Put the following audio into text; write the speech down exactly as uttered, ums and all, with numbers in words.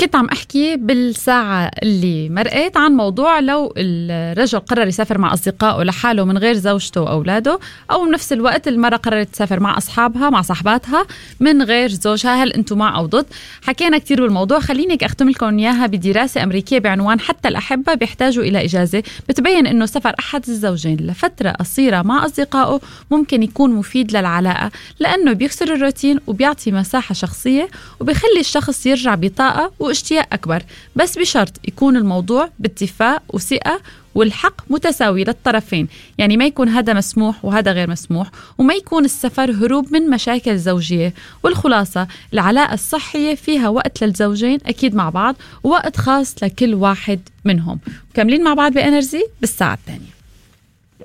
كنت عم أحكي بالساعة اللي مرقت عن موضوع لو الرجل قرر يسافر مع أصدقائه لحاله من غير زوجته وأولاده، أو بنفس الوقت المرأة قررت تسافر مع أصحابها مع صاحباتها من غير زوجها. هل أنتم مع أو ضد؟ حكينا كتير بالموضوع، خليني أختم لكم إياها بدراسة أمريكية بعنوان حتى الأحبة بيحتاجوا إلى إجازة، بتبين إنه سفر أحد الزوجين لفترة قصيرة مع أصدقائه ممكن يكون مفيد للعلاقة، لأنه بيكسر الروتين وبيعطي مساحة شخصية وبيخلي الشخص يرجع بطاقة واشتياق أكبر، بس بشرط يكون الموضوع باتفاق وثقة والحق متساوي للطرفين. يعني ما يكون هذا مسموح وهذا غير مسموح، وما يكون السفر هروب من مشاكل زوجية. والخلاصة العلاقة الصحية فيها وقت للزوجين أكيد مع بعض، ووقت خاص لكل واحد منهم. وكملين مع بعض بإنرجي بالساعة الثانية.